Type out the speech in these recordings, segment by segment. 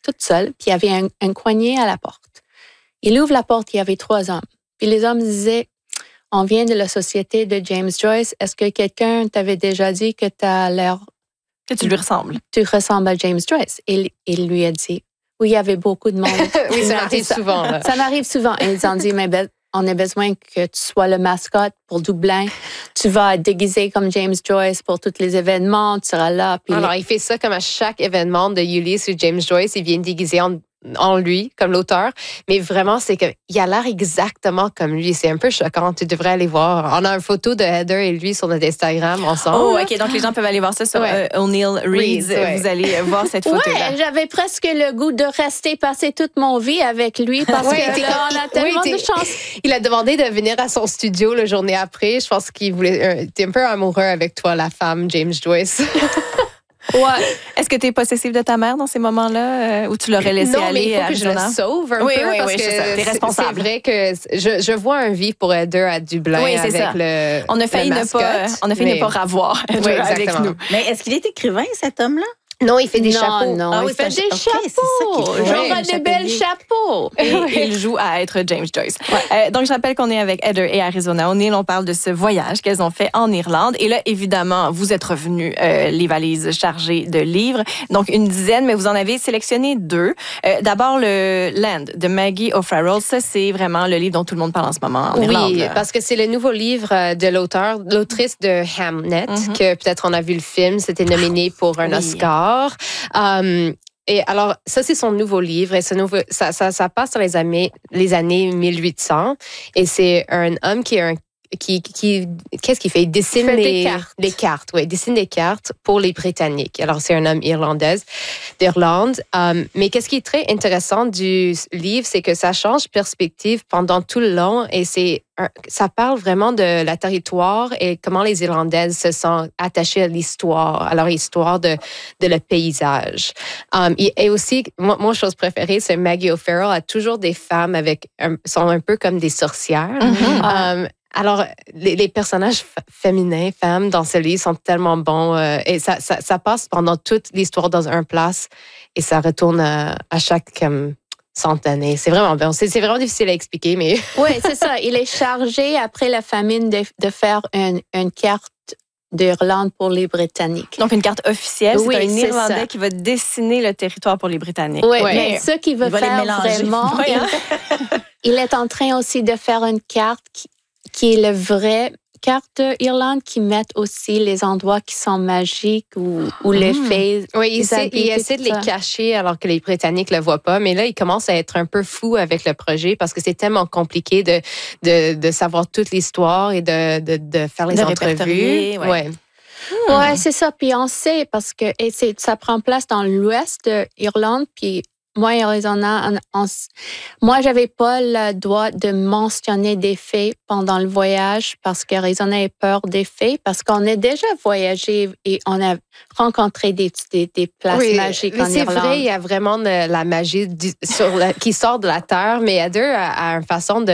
toute seule, puis il y avait un coignet à la porte. Il ouvre la porte, il y avait 3 hommes. Puis les hommes disaient, on vient de la société de James Joyce. Est-ce que quelqu'un t'avait déjà dit que tu as l'air... Que tu lui ressembles. Tu ressembles à James Joyce. Et il lui a dit, oui, il y avait beaucoup de monde. Oui, ça m'arrive souvent. Là. Ça m'arrive souvent. Et ils ont dit, mais on a besoin que tu sois le mascotte pour Dublin. Tu vas être déguisé comme James Joyce pour tous les événements. Tu seras là. Puis... Alors, il fait ça comme à chaque événement de Ulysse ou James Joyce. Il vient déguisé en lui, comme l'auteur. Mais vraiment, c'est qu'il a l'air exactement comme lui. C'est un peu choquant. Tu devrais aller voir. On a une photo de Heather et lui sur notre Instagram ensemble. Oh, OK. Donc, les gens peuvent aller voir ça sur O'Neill Reads. Vous allez voir cette photo-là. Oui, j'avais presque le goût de rester passer toute mon vie avec lui parce que là, on a tellement de chance. Il a demandé de venir à son studio la journée après. Je pense qu'il voulait... T'es un peu amoureux avec toi, la femme James Joyce. Ouais. Est-ce que tu es possessive de ta mère dans ces moments-là où tu l'aurais laissé aller à Arizona? Non, mais il faut que je le sauve un peu parce que c'est ça. T'es responsable. C'est vrai que je vois un vivre pour Heather à Dublin avec ça. On a failli ne pas ravoir Heather avec nous. Mais est-ce qu'il est écrivain, cet homme-là? Non, il fait des chapeaux. Non, il fait des chapeaux. J'aurais des belles chapeaux. Et il joue à être James Joyce. Donc, je rappelle qu'on est avec Heather et Arizona O'Neill. On parle de ce voyage qu'elles ont fait en Irlande. Et là, évidemment, vous êtes revenus les valises chargées de livres. Donc, une dizaine, mais vous en avez sélectionné 2. D'abord, le Land de Maggie O'Farrell. Ça, c'est vraiment le livre dont tout le monde parle en ce moment en Irlande. Oui, parce que c'est le nouveau livre de l'autrice de Hamnet, que peut-être on a vu le film. C'était nominé pour un Oscar. Et alors, ça, c'est son nouveau livre. Et ça passe dans les années 1800. Et c'est un homme qui qu'est-ce qu'il fait? Il dessine les cartes. Oui, il dessine des cartes pour les Britanniques. Alors, c'est un homme d'Irlande. Mais qu'est-ce qui est très intéressant du livre, c'est que ça change perspective pendant tout le long et ça parle vraiment de la territoire et comment les Irlandaises se sont attachées à leur histoire de le paysage. Et aussi, mon chose préférée, c'est Maggie O'Farrell a toujours des femmes sont un peu comme des sorcières. Alors, les personnages féminins, femmes, dans ce livre sont tellement bons. Et ça passe pendant toute l'histoire dans une place et ça retourne à chaque centaine d'années. C'est vraiment bien. C'est vraiment difficile à expliquer, mais... Oui, c'est ça. Il est chargé, après la famine, de faire une carte d'Irlande pour les Britanniques. Donc, une carte officielle. Oui, c'est un Irlandais qui va dessiner le territoire pour les Britanniques. Oui, mais ce qu'il veut faire vraiment... Il est en train aussi de faire une carte qui est le vrai carte d'Irlande, qui met aussi les endroits qui sont magiques ou les fées. Oui, il essaie de les cacher alors que les Britanniques ne le voient pas. Mais là, il commence à être un peu fou avec le projet parce que c'est tellement compliqué de savoir toute l'histoire et de faire les entrevues. Ouais, c'est ça. Puis on sait parce que ça prend place dans l'ouest d'Irlande, puis moi, Arizona, moi, j'avais pas le droit de mentionner des fées pendant le voyage parce qu'Arizona a peur des fées, parce qu'on a déjà voyagé et on a rencontré des places magiques en Irlande. C'est vrai, il y a vraiment de la magie qui sort de la terre, mais Heather a une façon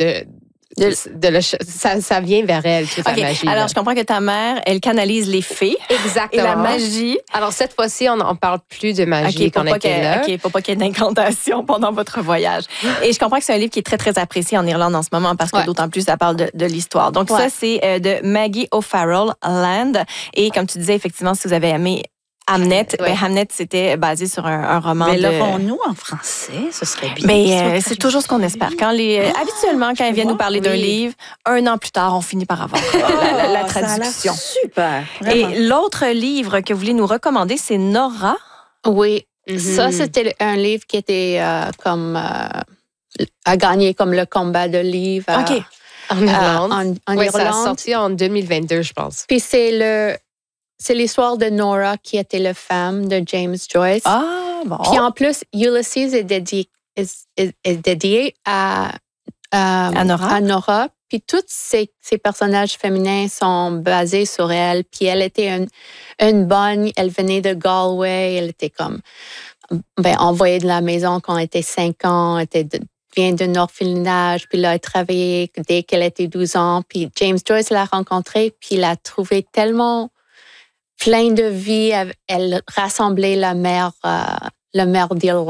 ça vient vers elle, toute la magie. Alors, je comprends que ta mère, elle canalise les fées. Exactement. Et la magie. Alors, cette fois-ci, on ne parle plus de magie qu'on était là. Pour pas qu'il y ait d'incantation pendant votre voyage. Et je comprends que c'est un livre qui est très, très apprécié en Irlande en ce moment parce que d'autant plus, ça parle de l'histoire. Donc, ça, c'est de Maggie O'Farrell, Land. Et comme tu disais, effectivement, si vous avez aimé Hamnet, Hamnet, c'était basé sur un roman. Mais l'aurons-nous en français? Ce serait bien. Mais c'est toujours ce qu'on espère. Habituellement, quand ils viennent nous parler d'un livre, 1 an plus tard, on finit par avoir la traduction. Ça a super. Vraiment. Et l'autre livre que vous voulez nous recommander, c'est Nora. Oui. Ça, c'était un livre qui était a gagné comme le combat de livre. En Irlande. En Irlande. Ça a sorti en 2022, je pense. Puis c'est l'histoire de Nora qui était la femme de James Joyce. Ah, bon. Puis en plus, Ulysses est dédié à Nora. Puis tous ces personnages féminins sont basés sur elle. Puis elle était une bonne, elle venait de Galway, elle était comme envoyée de la maison quand elle était 5 ans, elle vient d'un orphelinage, puis là, elle travaillait dès qu'elle était 12 ans. Puis James Joyce l'a rencontrée, puis il l'a trouvée tellement plein de vie. Elle rassemblait la mère d'Ilwa.